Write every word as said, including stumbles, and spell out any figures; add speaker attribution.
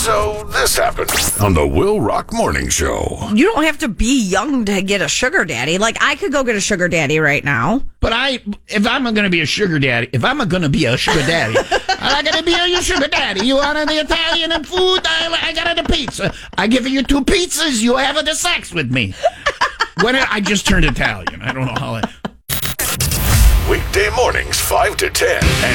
Speaker 1: So this happened on the Will Rock Morning Show.
Speaker 2: You don't have to be young to get a sugar daddy. Like, I could go get a sugar daddy right now.
Speaker 3: But I, if I'm going to be a sugar daddy, if I'm going to be a sugar daddy, I'm going to be a sugar daddy. You want the Italian and food? I, I got the pizza. I give you two pizzas. You have the sex with me. When I, I just turned Italian. I don't know how I...
Speaker 1: Weekday mornings, five to ten.